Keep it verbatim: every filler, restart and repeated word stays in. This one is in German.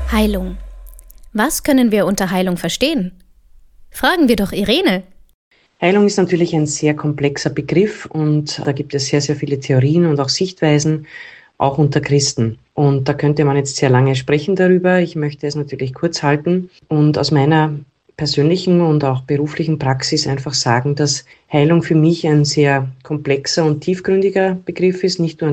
Heilung. Was können wir unter Heilung verstehen? Fragen wir doch Irene. Heilung ist natürlich ein sehr komplexer Begriff und da gibt es sehr, sehr viele Theorien und auch Sichtweisen, auch unter Christen. Und da könnte man jetzt sehr lange sprechen darüber. Ich möchte es natürlich kurz halten und aus meiner persönlichen und auch beruflichen Praxis einfach sagen, dass Heilung für mich ein sehr komplexer und tiefgründiger Begriff ist, nicht nur